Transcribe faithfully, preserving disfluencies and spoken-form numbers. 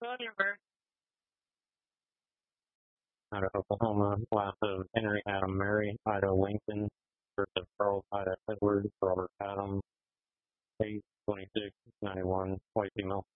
Out of Oklahoma, class of Henry Adam Mary, Ida Lincoln, birth of Charles Ida Edwards, Robert Adam, age twenty-six, ninety-one, white female.